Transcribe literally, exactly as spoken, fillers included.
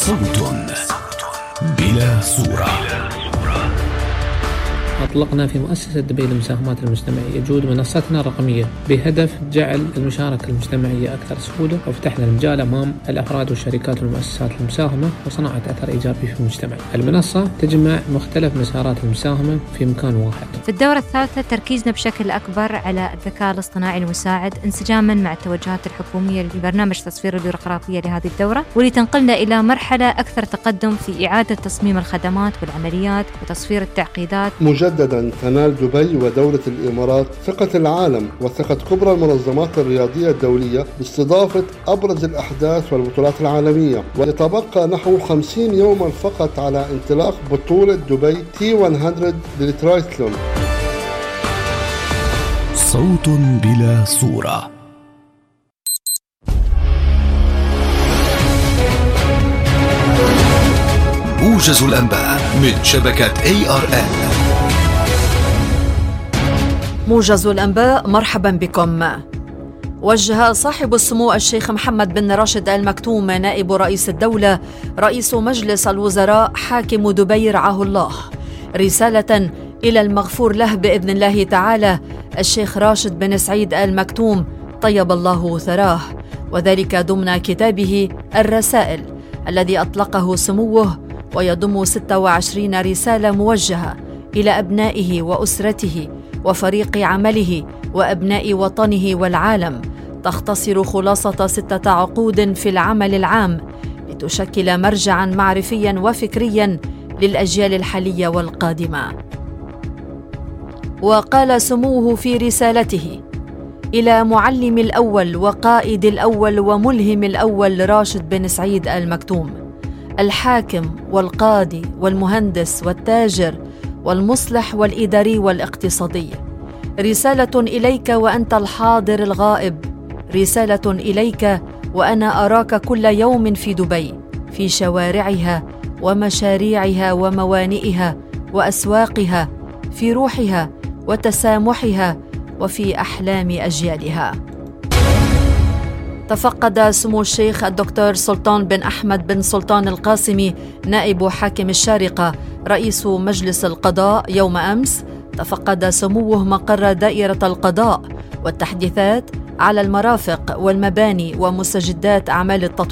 صوت بلا صورة. أطلقنا في مؤسسة دبي للمساهمات المجتمعية جهود منصتنا الرقمية بهدف جعل المشاركة المجتمعية أكثر سهولة، وفتحنا المجال أمام الأفراد والشركات والمؤسسات المساهمة وصناعة أثر إيجابي في المجتمع. المنصة تجمع مختلف مسارات المساهمة في مكان واحد. في الدورة الثالثة تركيزنا بشكل أكبر على الذكاء الاصطناعي المساعد انسجاما مع التوجهات الحكومية لبرنامج تصفير البيروقراطية لهذه الدورة، واللي تنقلنا إلى مرحلة أكثر تقدم في إعادة تصميم الخدمات والعمليات وتصفير التعقيدات. مجددا تنال دبي ودولة الإمارات ثقة العالم وثقة كبرى المنظمات الرياضية الدولية باستضافة أبرز الأحداث والبطولات العالمية، ويتبقى نحو خمسين يوما فقط على انطلاق بطولة دبي تي مئة للترايثلون. صوت بلا صورة. موجز الأنباء من شبكة إيه آر إل. موجز الأنباء، مرحبا بكم. وجه صاحب السمو الشيخ محمد بن راشد آل مكتوم نائب رئيس الدولة رئيس مجلس الوزراء حاكم دبي رعاه الله رسالة إلى المغفور له بإذن الله تعالى الشيخ راشد بن سعيد آل مكتوم طيب الله ثراه، وذلك ضمن كتابه الرسائل الذي أطلقه سموه، ويضم ستة وعشرين رسالة موجهة إلى أبنائه وأسرته وفريق عمله وأبناء وطنه والعالم، تختصر خلاصة ستة عقود في العمل العام لتشكل مرجعاً معرفياً وفكرياً للأجيال الحالية والقادمة. وقال سموه في رسالته: إلى معلم الأول وقائد الأول وملهم الأول راشد بن سعيد آل مكتوم، الحاكم والقاضي والمهندس والتاجر والمصلح والإداري والاقتصادي، رسالة إليك وأنت الحاضر الغائب، رسالة إليك وأنا أراك كل يوم في دبي، في شوارعها ومشاريعها وموانئها وأسواقها، في روحها وتسامحها وفي أحلام أجيالها. تفقد سمو الشيخ الدكتور سلطان بن أحمد بن سلطان القاسمي نائب حاكم الشارقة رئيس مجلس القضاء يوم أمس، تفقد سموه مقر دائرة القضاء والتحديثات على المرافق والمباني ومستجدات أعمال التطوير